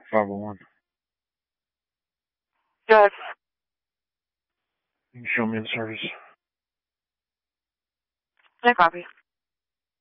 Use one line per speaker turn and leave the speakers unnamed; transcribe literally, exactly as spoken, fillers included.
five oh one.
Good.
You can show me the service.
No copy.